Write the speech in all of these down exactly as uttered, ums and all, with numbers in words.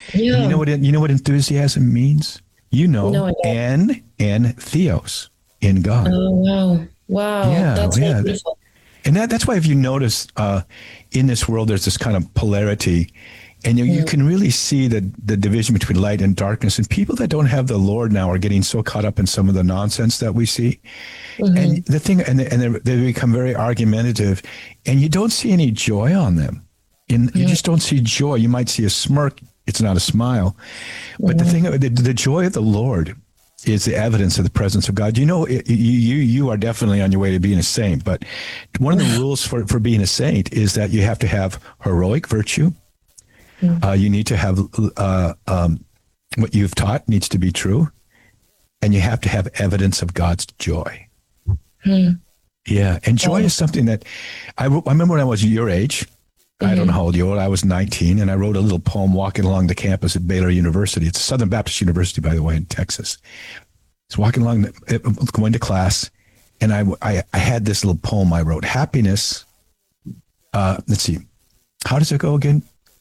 And you Yeah. know what, you know what enthusiasm means? You No, know, I don't. en and theos, in God. Oh, wow. Wow. Yeah, That's really yeah. beautiful. And that, that's why if you notice uh, in this world, there's this kind of polarity. And you, you Mm, can really see the, the division between light and darkness. And people that don't have the Lord now are getting so caught up in some of the nonsense that we see. And mhm. the thing, and, they, and they they become very argumentative, and you don't see any joy on them. In, you Mm, just don't see joy. You might see a smirk. It's not a smile. But the mhm. thing, the, the joy of the Lord is the evidence of the presence of God. You know, it, you you you are definitely on your way to being a saint. But one of the rules for, for being a saint is that you have to have heroic virtue. Mm, Uh, you need to have uh, um, what you've taught needs to be true, and you have to have evidence of God's joy. mm. Yeah, and joy Wow. is something that I, I remember when I was your age. I don't know Mhm. how old you are. I was nineteen, and I wrote a little poem walking along the campus at Baylor University. It's Southern Baptist University, by the way, in Texas. I was walking along, the, going to class, and I, I, I had this little poem I wrote. Happiness, uh, let's see, how does it go again?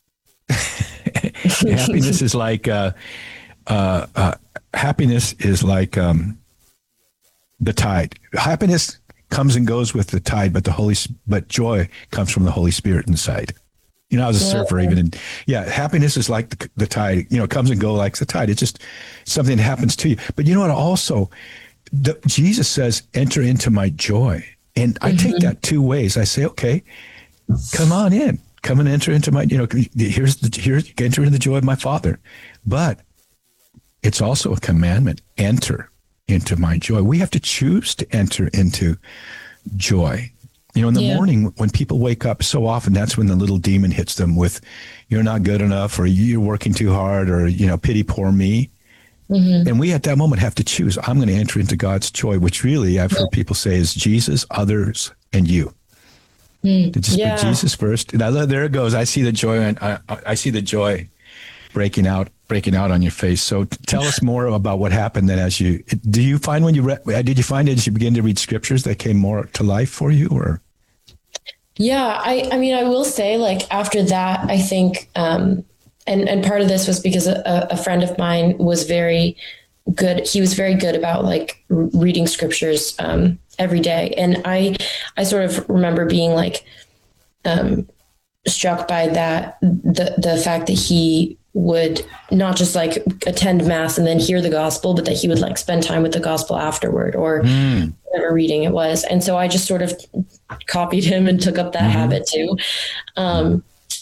Happiness is like, uh, uh, uh, happiness is like um, the tide. Happiness comes and goes with the tide, but the Holy, but joy comes from the Holy Spirit inside. You know, I was a surfer even. And yeah, happiness is like the, the tide, you know, comes and goes like the tide. It's just something that happens to you. But you know what? Also, the, Jesus says, enter into my joy. And I take Mhm. that two ways. I say, okay, come on in, come and enter into my, you know, here's the, here's, enter into the joy of my Father. But it's also a commandment, enter into my joy. We have to choose to enter into joy. You know, in the Yeah. morning when people wake up, so often that's when the little demon hits them with, you're not good enough, or you're working too hard, or, you know, pity poor me. Mhm. And we at that moment have to choose. I'm going to enter into God's joy, which really I've heard people say is Jesus, others, and you. Mm. To just put Yeah. Jesus first. And I love, there it goes. I see the joy, and I, I see the joy breaking out, breaking out on your face. So t- tell us more about what happened then. As you, do you find when you read, did you find as you begin to read scriptures that came more to life for you, or? Yeah, I, I mean, I will say, like, after that, I think, um, and, and part of this was because a, a friend of mine was very good. He was very good about like r- reading scriptures, um, every day. And I, I sort of remember being like, um, struck by that, the, the fact that he would not just like attend mass and then hear the gospel, but that he would like spend time with the gospel afterward, or Mm. whatever reading it was. And so I just sort of copied him and took up that Mm-hmm. habit too. Um,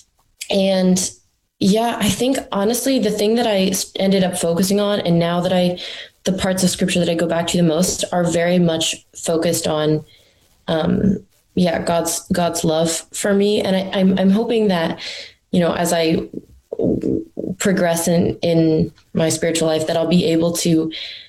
and yeah, I think honestly, the thing that I ended up focusing on, and now that I, the parts of scripture that I go back to the most are very much focused on, um, yeah, God's, God's love for me. And I, I'm, I'm hoping that, you know, as I progress in, in my spiritual life, that I'll be able to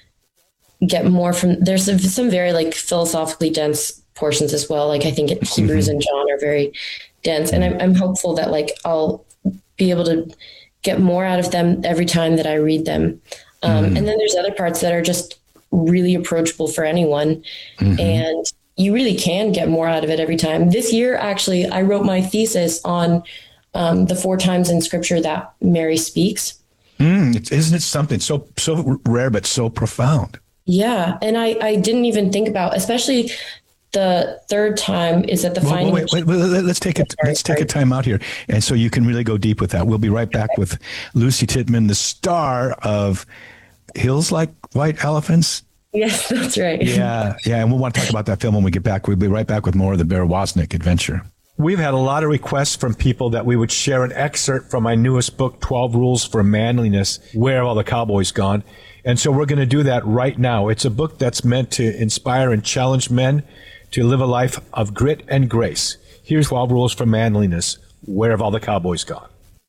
get more from, there's some, some very like philosophically dense portions as well. Like I think it, Hebrews and John are very dense, and I'm, I'm hopeful that like I'll be able to get more out of them every time that I read them. Um, Mm. and then there's other parts that are just really approachable for anyone. Mm-hmm. And you really can get more out of it every time. This year, actually, I wrote my thesis on um, the four times in scripture that Mary speaks. Mm, it's, isn't it something so so rare but so profound? Yeah. And I, I didn't even think about, especially the third time is at the Well, finding. wait, wait, wait, let- let's take it. Sorry, Let's take sorry. a time out here, and so you can really go deep with that. We'll be right back with Lucy Tittman, the star of Hills Like White Elephants. Yes, that's right. Yeah, yeah, and we'll want to talk about that film when we get back. We'll be right back with more of the Bear Wozniak adventure. We've had a lot of requests from people that we would share an excerpt from my newest book, twelve Rules for Manliness, Where Have All the Cowboys Gone? And so we're going to do that right now. It's a book that's meant to inspire and challenge men to live a life of grit and grace. Here's twelve Rules for Manliness, Where Have All the Cowboys Gone?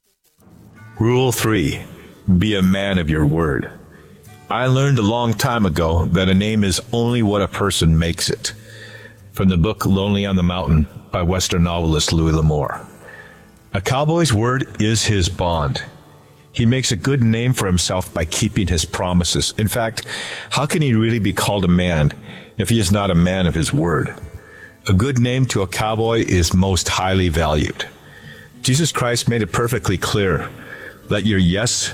Rule three, be a man of your word. I learned a long time ago that a name is only what a person makes it. From the book Lonely on the Mountain by Western novelist Louis L'Amour. A cowboy's word is his bond. He makes a good name for himself by keeping his promises. In fact, how can he really be called a man if he is not a man of his word? A good name to a cowboy is most highly valued. Jesus Christ made it perfectly clear. Let your yes